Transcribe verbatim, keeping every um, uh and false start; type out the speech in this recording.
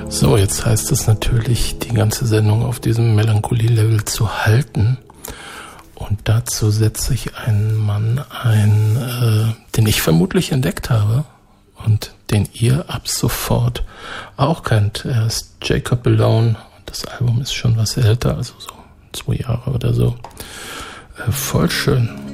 So, jetzt heißt es natürlich, die ganze Sendung auf diesem Melancholie-Level zu halten. Und dazu setze ich einen Mann ein, äh, den ich vermutlich entdeckt habe und den ihr ab sofort auch kennt. Er ist Jacob Malone. Das Album ist schon was älter, also so zwei Jahre oder so. Äh, voll schön.